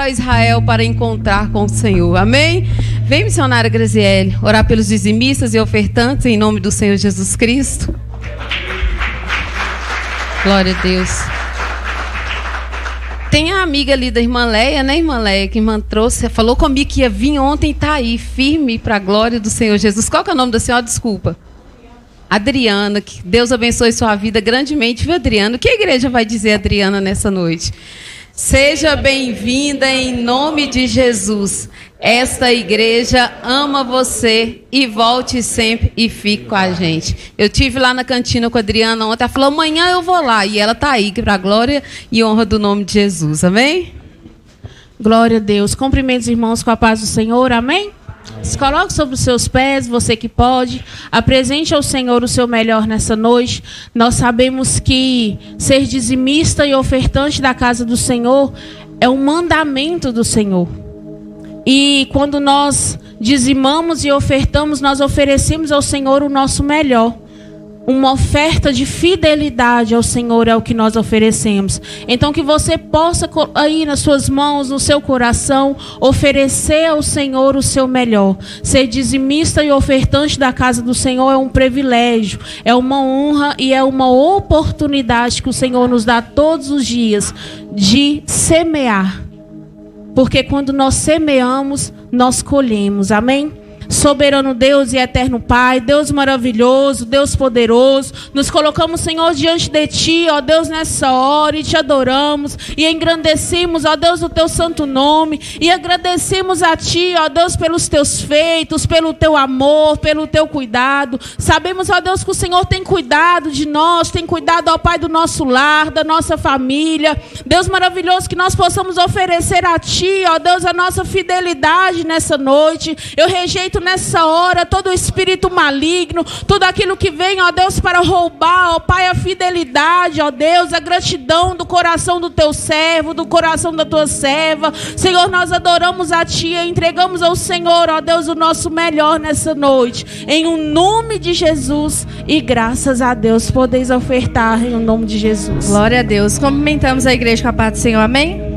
Israel para encontrar com o Senhor. Amém? Vem, missionária Graziele, orar pelos dizimistas e ofertantes em nome do Senhor Jesus Cristo. Glória a Deus. Tem a amiga ali da irmã Leia, né, irmã Leia, que irmã trouxe, falou comigo que ia vir ontem, está aí, firme para a glória do Senhor Jesus. Qual que é o nome da senhora? Desculpa. Adriana, que Deus abençoe sua vida grandemente, viu, Adriana? O que a igreja vai dizer, Adriana, nessa noite? Seja bem-vinda em nome de Jesus. Esta igreja ama você e volte sempre e fique com a gente. Eu tive lá na cantina com a Adriana ontem, ela falou, amanhã eu vou lá. E ela está aí, para a glória e honra do nome de Jesus. Amém? Glória a Deus. Cumprimentos, irmãos, com a paz do Senhor. Amém? Se coloque sobre os seus pés, você que pode. Apresente ao Senhor o seu melhor nessa noite. Nós sabemos que ser dizimista e ofertante da casa do Senhor é um mandamento do Senhor. E quando nós dizimamos e ofertamos, nós oferecemos ao Senhor o nosso melhor. Uma oferta de fidelidade ao Senhor é o que nós oferecemos. Então que você possa aí nas suas mãos, no seu coração, oferecer ao Senhor o seu melhor. Ser dizimista e ofertante da casa do Senhor é um privilégio, é uma honra e é uma oportunidade que o Senhor nos dá todos os dias de semear. Porque quando nós semeamos, nós colhemos. Amém? Soberano Deus e eterno Pai, Deus maravilhoso, Deus poderoso, nos colocamos, Senhor, diante de Ti, ó Deus, nessa hora, e Te adoramos, e engrandecemos, ó Deus, o Teu santo nome, e agradecemos a Ti, ó Deus, pelos Teus feitos, pelo Teu amor, pelo Teu cuidado. Sabemos, ó Deus, que o Senhor tem cuidado de nós, tem cuidado, ó Pai, do nosso lar, da nossa família. Deus maravilhoso, que nós possamos oferecer a Ti, ó Deus, a nossa fidelidade nessa noite. Eu rejeito nessa hora todo o espírito maligno, tudo aquilo que vem, ó Deus, para roubar, ó Pai, a fidelidade, ó Deus, a gratidão do coração do Teu servo, do coração da Tua serva. Senhor, nós adoramos a Ti e entregamos ao Senhor, ó Deus, o nosso melhor nessa noite, em o nome de Jesus, e graças a Deus podeis ofertar em o nome de Jesus. Glória a Deus. Cumprimentamos a igreja com a paz do Senhor, amém?